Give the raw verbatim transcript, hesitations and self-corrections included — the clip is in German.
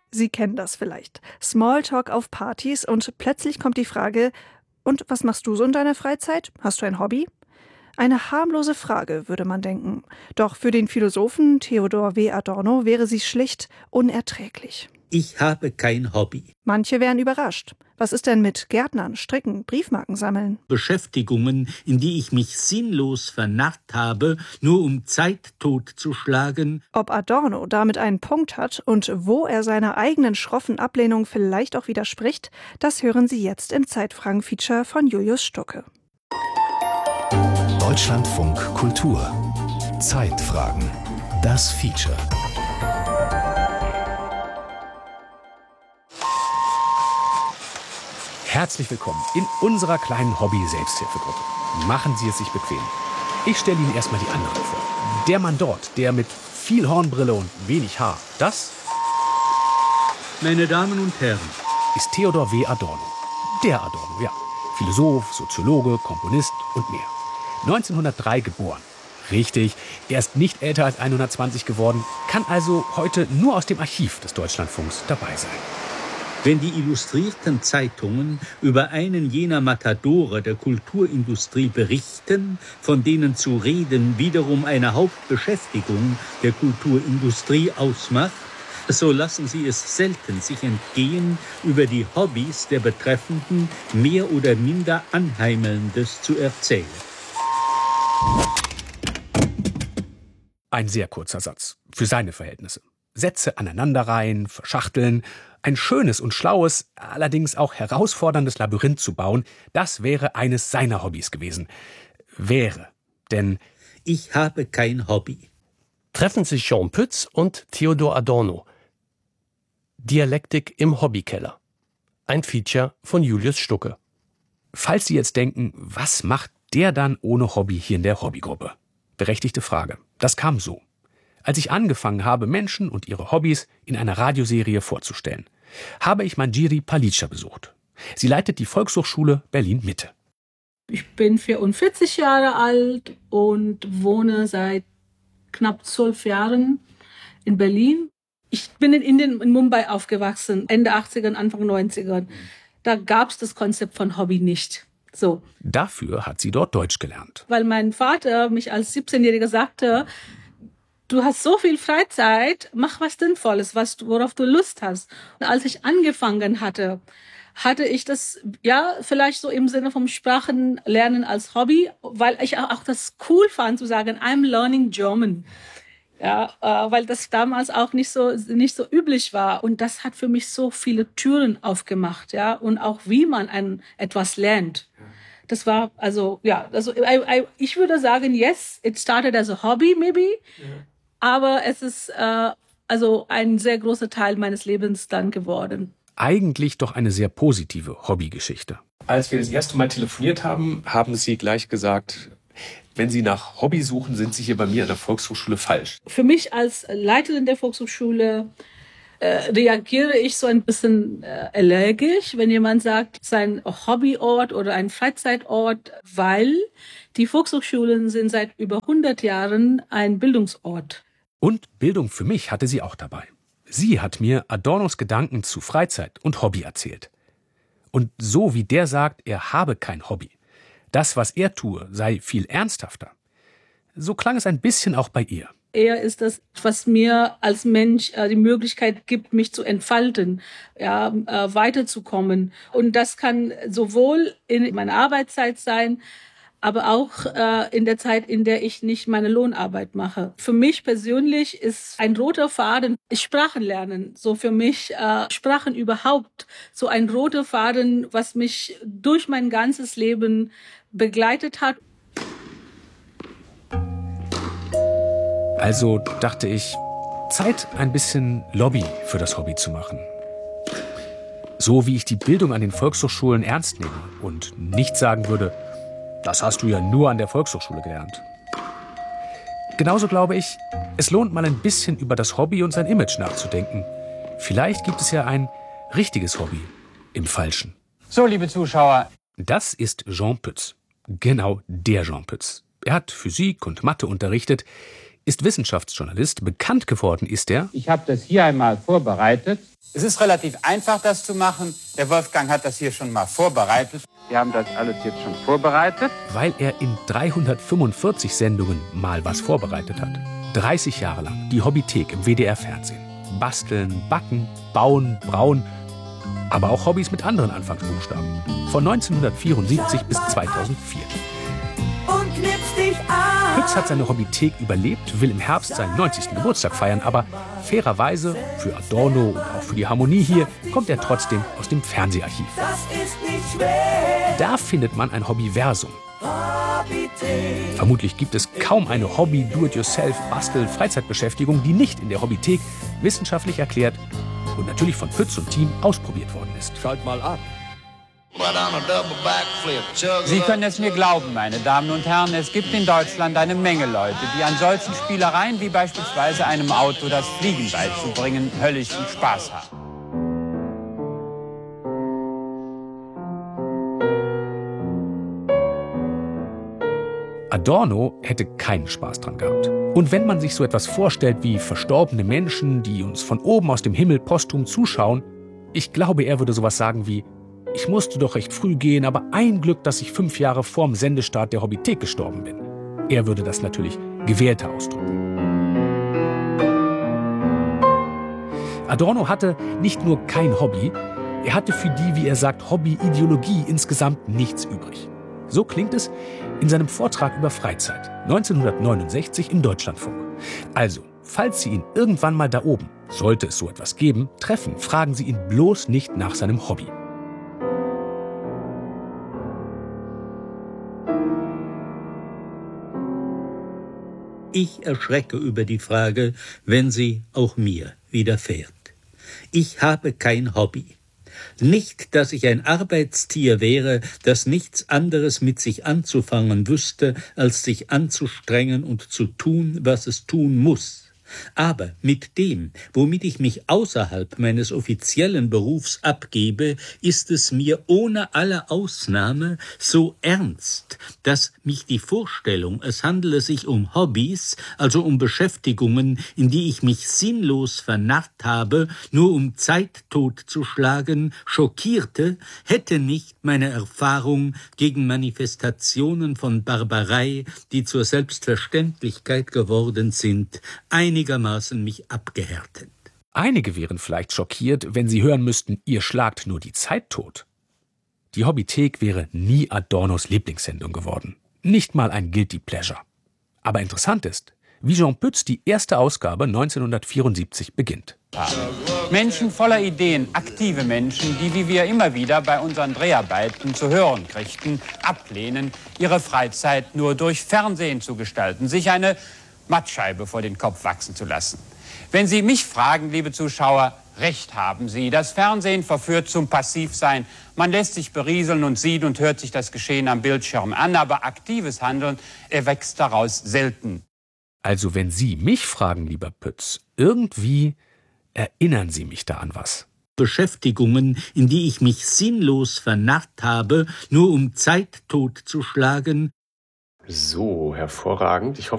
Sie kennen das vielleicht. Smalltalk auf Partys und plötzlich kommt die Frage: Und was machst du so in deiner Freizeit? Hast du ein Hobby? Eine harmlose Frage, würde man denken. Doch für den Philosophen Theodor W. Adorno wäre sie schlicht unerträglich. Ich habe kein Hobby. Manche wären überrascht. Was ist denn mit Gärtnern, Stricken, Briefmarken sammeln? Beschäftigungen, in die ich mich sinnlos vernarrt habe, nur um Zeit totzuschlagen. Ob Adorno damit einen Punkt hat und wo er seiner eigenen schroffen Ablehnung vielleicht auch widerspricht, das hören Sie jetzt im Zeitfragen-Feature von Julius Stucke. Deutschlandfunk Kultur. Zeitfragen. Das Feature. Herzlich willkommen in unserer kleinen Hobby-Selbsthilfegruppe. Machen Sie es sich bequem. Ich stelle Ihnen erstmal die anderen vor. Der Mann dort, der mit viel Hornbrille und wenig Haar, das, Meine Damen und Herren, ist Theodor W. Adorno. Der Adorno, ja. Philosoph, Soziologe, Komponist und mehr. neunzehnhundertdrei geboren. Richtig, er ist nicht älter als hundertzwanzig geworden, kann also heute nur aus dem Archiv des Deutschlandfunks dabei sein. wenn die illustrierten Zeitungen über einen jener Matadore der Kulturindustrie berichten, von denen zu reden wiederum eine Hauptbeschäftigung der Kulturindustrie ausmacht, so lassen sie es selten sich entgehen, über die Hobbys der Betreffenden mehr oder minder Anheimelndes zu erzählen. Ein sehr kurzer Satz, für seine Verhältnisse. Sätze aneinanderreihen, verschachteln, ein schönes und schlaues, allerdings auch herausforderndes Labyrinth zu bauen, das wäre eines seiner Hobbys gewesen. Wäre, denn Ich habe kein Hobby. Treffen sich Jean Pütz und Theodor Adorno. Dialektik im Hobbykeller. Ein Feature von Julius Stucke. falls Sie jetzt denken, was macht der dann ohne Hobby hier in der Hobbygruppe? Berechtigte Frage. Das kam so. Als ich angefangen habe, Menschen und ihre Hobbys in einer Radioserie vorzustellen, habe ich Manjiri Palica besucht. Sie leitet die Volkshochschule Berlin-Mitte. Ich bin vierundvierzig Jahre alt und wohne seit knapp zwölf Jahren in Berlin. Ich bin in Indien, in Mumbai aufgewachsen, Ende achtziger, Anfang neunziger. Da gab es das Konzept von Hobby nicht. So. Dafür hat sie dort Deutsch gelernt. Weil mein Vater mich als siebzehnjähriger sagte, du hast so viel Freizeit, mach was Sinnvolles, was, worauf du Lust hast. Und als ich angefangen hatte, hatte ich das, ja, vielleicht so im Sinne vom Sprachenlernen als Hobby, weil ich auch das cool fand, zu sagen, I'm learning German. Ja, äh, weil das damals auch nicht so, nicht so üblich war. Und das hat für mich so viele Türen aufgemacht, ja, und auch wie man ein, etwas lernt. Das war, also, ja, also, I, I, ich würde sagen, yes, it started as a hobby, maybe. Ja. Aber es ist äh, also ein sehr großer Teil meines Lebens dann geworden. Eigentlich doch eine sehr positive Hobbygeschichte. Als wir das erste Mal telefoniert haben, haben Sie gleich gesagt, wenn Sie nach Hobby suchen, sind Sie hier bei mir an der Volkshochschule falsch. Für mich als Leiterin der Volkshochschule äh, reagiere ich so ein bisschen äh, allergisch, wenn jemand sagt, sein Hobbyort oder ein Freizeitort, weil die Volkshochschulen sind seit über hundert Jahren ein Bildungsort. Und Bildung für mich hatte sie auch dabei. Sie hat mir Adornos Gedanken zu Freizeit und Hobby erzählt. Und so wie der sagt, er habe kein Hobby, das, was er tue, sei viel ernsthafter, so klang es ein bisschen auch bei ihr. Eher ist das, was mir als Mensch äh, die Möglichkeit gibt, mich zu entfalten, ja, äh, weiterzukommen. Und das kann sowohl in meiner Arbeitszeit sein, aber auch äh, in der Zeit, in der ich nicht meine Lohnarbeit mache. Für mich persönlich ist ein roter Faden Sprachen lernen. So für mich äh, Sprachen überhaupt. So ein roter Faden, was mich durch mein ganzes Leben begleitet hat. Also dachte ich, Zeit, ein bisschen Lobby für das Hobby zu machen. So wie ich die Bildung an den Volkshochschulen ernst nehme und nicht sagen würde, das hast du ja nur an der Volkshochschule gelernt. Genauso glaube ich, es lohnt mal ein bisschen über das Hobby und sein Image nachzudenken. Vielleicht gibt es ja ein richtiges Hobby im Falschen. So, liebe Zuschauer. Das ist Jean Pütz. Genau der Jean Pütz. Er hat Physik und Mathe unterrichtet, ist Wissenschaftsjournalist. Bekannt geworden ist er. Ich habe das hier einmal vorbereitet. Es ist relativ einfach, das zu machen. Der Wolfgang hat das hier schon mal vorbereitet. Wir haben das alles jetzt schon vorbereitet. Weil er in dreihundertfünfundvierzig Sendungen mal was vorbereitet hat. dreißig Jahre lang die Hobbythek im W D R-Fernsehen. Basteln, backen, bauen, brauen. Aber auch Hobbys mit anderen Anfangsbuchstaben. Von neunzehnhundertvierundsiebzig bis zweitausendvier. Pütz hat seine Hobbythek überlebt, will im Herbst seinen neunzigsten Geburtstag feiern, aber fairerweise, für Adorno und auch für die Harmonie hier, kommt er trotzdem aus dem Fernseharchiv. Da findet man ein Hobbyversum. Vermutlich gibt es kaum eine Hobby-Do-it-yourself-Bastel-Freizeitbeschäftigung, die nicht in der Hobbythek wissenschaftlich erklärt und natürlich von Pütz und Team ausprobiert worden ist. Schalt mal ab. Sie können es mir glauben, meine Damen und Herren, es gibt in Deutschland eine Menge Leute, die an solchen Spielereien wie beispielsweise einem Auto das Fliegen beizubringen höllischen Spaß haben. Adorno hätte keinen Spaß dran gehabt. Und wenn man sich so etwas vorstellt wie verstorbene Menschen, die uns von oben aus dem Himmel posthum zuschauen, ich glaube, er würde sowas sagen wie: Ich musste doch recht früh gehen, aber ein Glück, dass ich fünf Jahre vorm Sendestart der Hobbythek gestorben bin. Er würde das natürlich gewählter ausdrücken. Adorno hatte nicht nur kein Hobby, er hatte für die, wie er sagt, Hobbyideologie insgesamt nichts übrig. So klingt es in seinem Vortrag über Freizeit, neunzehnhundertneunundsechzig im Deutschlandfunk. Also, falls Sie ihn irgendwann mal da oben, sollte es so etwas geben, treffen, fragen Sie ihn bloß nicht nach seinem Hobby. Ich erschrecke über die Frage, wenn sie auch mir widerfährt. Ich habe kein Hobby. Nicht, dass ich ein Arbeitstier wäre, das nichts anderes mit sich anzufangen wüsste, als sich anzustrengen und zu tun, was es tun muss. Aber mit dem, womit ich mich außerhalb meines offiziellen Berufs abgebe, ist es mir ohne alle Ausnahme so ernst, dass mich die Vorstellung, es handele sich um Hobbys, also um Beschäftigungen, in die ich mich sinnlos vernarrt habe, nur um Zeit totzuschlagen, schockierte, hätte nicht meine Erfahrung gegen Manifestationen von Barbarei, die zur Selbstverständlichkeit geworden sind, einigermaßen mich abgehärtet. Einige wären vielleicht schockiert, wenn sie hören müssten, ihr schlagt nur die Zeit tot. Die Hobbythek wäre nie Adornos Lieblingssendung geworden. Nicht mal ein Guilty Pleasure. Aber interessant ist, wie Jean Pütz die erste Ausgabe neunzehnhundertvierundsiebzig beginnt. Menschen voller Ideen, aktive Menschen, die, wie wir immer wieder bei unseren Dreharbeiten zu hören kriegten, ablehnen, ihre Freizeit nur durch Fernsehen zu gestalten, sich eine Mattscheibe vor den Kopf wachsen zu lassen. Wenn Sie mich fragen, liebe Zuschauer, recht haben Sie. Das Fernsehen verführt zum Passivsein. Man lässt sich berieseln und sieht und hört sich das Geschehen am Bildschirm an, aber aktives Handeln erwächst daraus selten. Also wenn Sie mich fragen, lieber Pütz, irgendwie erinnern Sie mich da an was. Beschäftigungen, in die ich mich sinnlos vernarrt habe, nur um Zeit totzuschlagen. So, hervorragend. Ich hoffe,